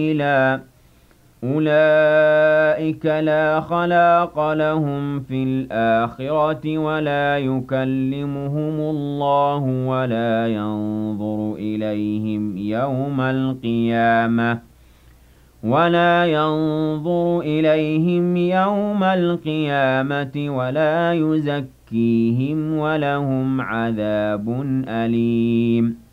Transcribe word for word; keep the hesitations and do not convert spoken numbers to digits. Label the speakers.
Speaker 1: قليلا أولئك لا خلاق لهم في الآخرة ولا يكلمهم الله ولا ينظر إليهم يوم القيامة ولا ينظر إليهم يوم القيامة ولا يزكيهم ولهم عذاب أليم